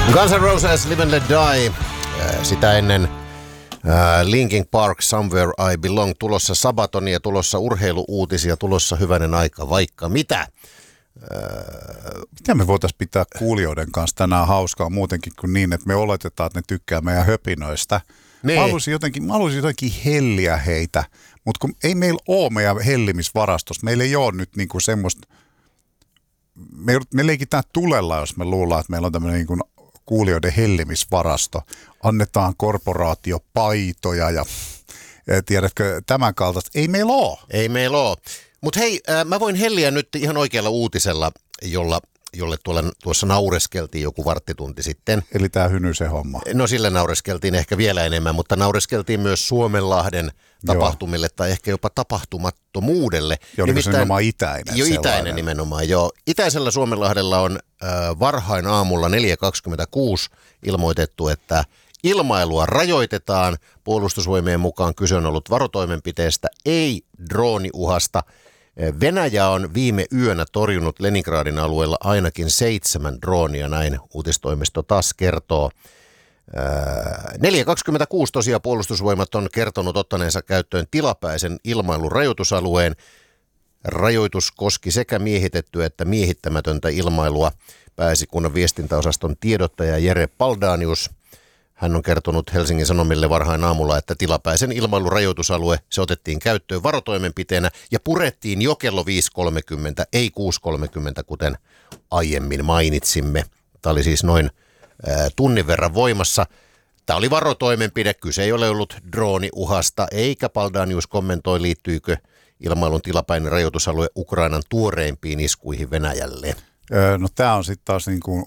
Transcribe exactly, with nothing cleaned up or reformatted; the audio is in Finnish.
Guns N' Roses, Live and Let Die. Sitä ennen Linkin Park, Somewhere I Belong. Tulossa Sabatonia, tulossa urheiluuutisia, tulossa hyvänen aika, vaikka mitä. Mitä me voitaisiin pitää kuulijoiden kanssa tänään hauskaa muutenkin kuin niin, että me oletetaan, että ne tykkää meidän höpinöistä. Niin. Mä haluaisin jotenkin, mä haluaisin jotenkin helliä heitä, mutta kun ei meillä ole meidän hellimisvarastossa, meillä ei ole nyt niinku semmoista, me, me leikitään tulella, jos me luullaan, että meillä on tämmöinen niinku kuulijoiden hellimisvarasto. Annetaan korporaatiopaitoja ja, ja tiedätkö, tämän kaltaista. Ei meillä ole. Ei meillä ole. Mutta hei, äh, mä voin helliä nyt ihan oikealla uutisella, jolla, jolle tuolla, tuossa naureskeltiin joku varttitunti sitten. Eli tämä Hynysen homma. No sille naureskeltiin ehkä vielä enemmän, mutta naureskeltiin myös Suomenlahden tapahtumille. Joo. Tai ehkä jopa tapahtumattomuudelle. Ja oliko se nimenomaan itäinen? Jo itäinen nimenomaan, joo. Itäisellä Suomenlahdella on äh, varhain aamulla neljä kaksikymmentäkuusi ilmoitettu, että ilmailua rajoitetaan. Puolustusvoimien mukaan kyse on ollut varotoimenpiteestä, ei drooniuhasta. Venäjä on viime yönä torjunut Leningradin alueella ainakin seitsemän droonia, näin uutistoimisto taas kertoo. neljä kaksikymmentäkuusi tosiaan Puolustusvoimat on kertonut ottaneensa käyttöön tilapäisen ilmailun rajoitusalueen. Rajoitus koski sekä miehitettyä että miehittämätöntä ilmailua. Pääesikunnan viestintäosaston tiedottaja Jere Paldanius. Hän on kertonut Helsingin Sanomille varhain aamulla, että tilapäisen ilmailun rajoitusalue, se otettiin käyttöön varotoimenpiteenä ja purettiin jo kello viisi kolmekymmentä, ei kuusi kolmekymmentä, kuten aiemmin mainitsimme. Tämä oli siis noin ää, tunnin verran voimassa. Tämä oli varotoimenpide, kyse ei ole ollut drooniuhasta, eikä Paldanius kommentoi, liittyykö ilmailun tilapäinen rajoitusalue Ukrainan tuoreimpiin iskuihin Venäjälle. No tämä on sitten taas niin kuin